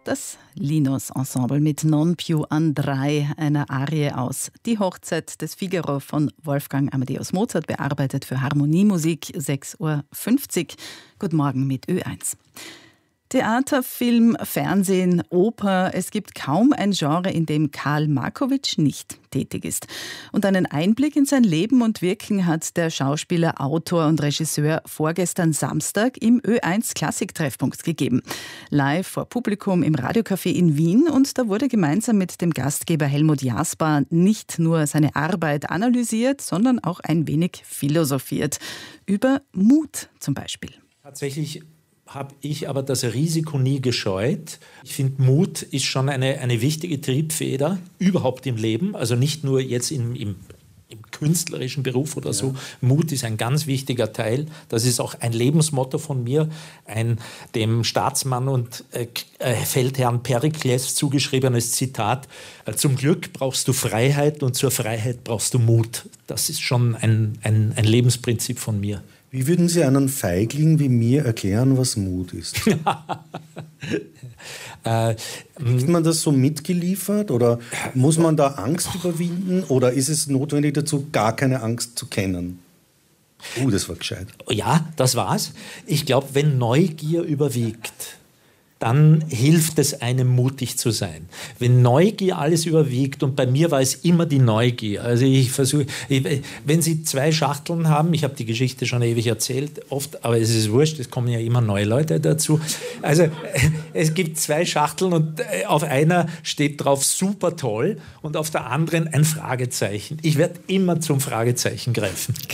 Das Linus-Ensemble mit Non più andrai, einer Arie aus Die Hochzeit des Figaro von Wolfgang Amadeus Mozart, bearbeitet für Harmoniemusik, 6.50 Uhr. Guten Morgen mit Ö1. Theater, Film, Fernsehen, Oper. Es gibt kaum ein Genre, in dem Karl Markowitsch nicht tätig ist. Und einen Einblick in sein Leben und Wirken hat der Schauspieler, Autor und Regisseur vorgestern Samstag im Ö1 Klassik-Treffpunkt gegeben. Live vor Publikum im Radiocafé in Wien. Und da wurde gemeinsam mit dem Gastgeber Helmut Jasper nicht nur seine Arbeit analysiert, sondern auch ein wenig philosophiert. Über Mut zum Beispiel. Tatsächlich habe ich aber das Risiko nie gescheut. Ich finde, Mut ist schon eine wichtige Triebfeder überhaupt im Leben, also nicht nur jetzt im künstlerischen Beruf oder so. Mut ist ein ganz wichtiger Teil. Das ist auch ein Lebensmotto von mir, ein dem Staatsmann und Feldherrn Perikles zugeschriebenes Zitat. Zum Glück brauchst du Freiheit und zur Freiheit brauchst du Mut. Das ist schon ein Lebensprinzip von mir. Wie würden Sie einem Feigling wie mir erklären, was Mut ist? Kriegt man das so mitgeliefert oder muss man da Angst überwinden oder ist es notwendig dazu, gar keine Angst zu kennen? Das war gescheit. Ja, das war's. Ich glaube, wenn Neugier überwiegt, dann hilft es einem, mutig zu sein. Wenn Neugier alles überwiegt, und bei mir war es immer die Neugier. Also ich versuche, wenn Sie 2 Schachteln haben, ich habe die Geschichte schon ewig erzählt, oft, aber es ist wurscht, es kommen ja immer neue Leute dazu. Also es gibt 2 Schachteln und auf einer steht drauf super toll und auf der anderen ein Fragezeichen. Ich werde immer zum Fragezeichen greifen.